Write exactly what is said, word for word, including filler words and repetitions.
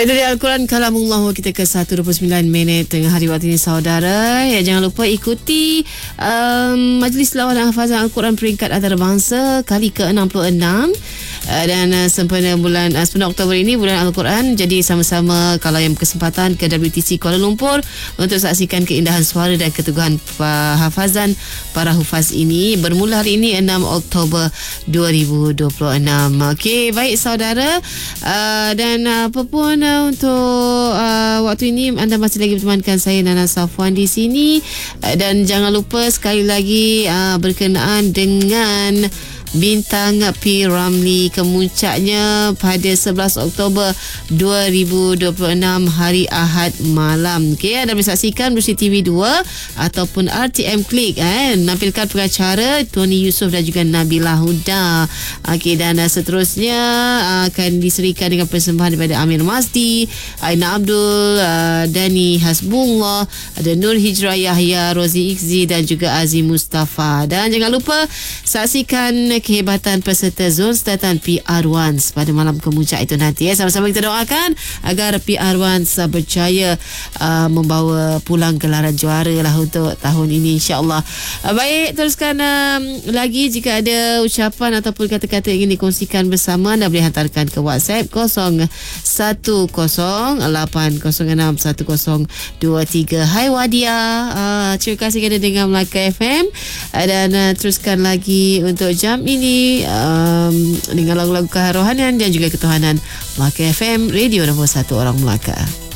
Itu dia Al-Quran Kalamullah. Kita ke satu dua puluh sembilan minit tengah hari waktu ini saudara. Ya, jangan lupa ikuti um, Majlis Lawan dan Hafazan Al-Quran peringkat antarabangsa kali ke enam puluh enam. Uh, dan uh, sempena bulan uh, sempena Oktober ini, bulan Al-Quran. Jadi sama-sama kalau yang berkesempatan ke W T C Kuala Lumpur untuk saksikan keindahan suara dan keteguhan uh, hafazan para hufaz ini, bermula hari ini enam Oktober dua ribu dua puluh enam. Okey, baik saudara, uh, dan uh, apa pun uh, untuk uh, waktu ini anda masih lagi bertemankan saya Nana Safwan di sini, uh, dan jangan lupa sekali lagi uh, berkenaan dengan Bintang P. Ramlee, kemuncaknya pada sebelas Oktober dua ribu dua puluh enam hari Ahad malam. Okey, anda boleh saksikan bersama T V dua ataupun R T M Klik, eh menampilkan pengacara Tony Yusof dan juga Nabila Huda. Okey, dan uh, seterusnya uh, akan diserikan dengan persembahan daripada Amir Masdi, Aina Abdul, uh, Dani Hasbullah, ada Nur Hijrah Yahya, Rozi Ikzi dan juga Azim Mustafa. Dan jangan lupa saksikan kehebatan peserta Zon Selatan P R Ones pada malam kemuncak itu nanti. Ya, sama-sama kita doakan agar P R Ones uh, berjaya uh, membawa pulang gelaran juara lah untuk tahun ini, insya-Allah. Uh, baik, teruskan um, lagi jika ada ucapan ataupun kata-kata yang ingin dikongsikan bersama, anda boleh hantarkan ke WhatsApp kosong satu kosong lapan kosong enam satu kosong dua tiga. Hai Wadia, uh, terima kasih kerana dengar Melaka F M, uh, dan uh, teruskan lagi untuk jam ini um, dengan lagu-lagu kerohanian dan juga ketuhanan. Melaka F M, radio nombor satu orang Melaka.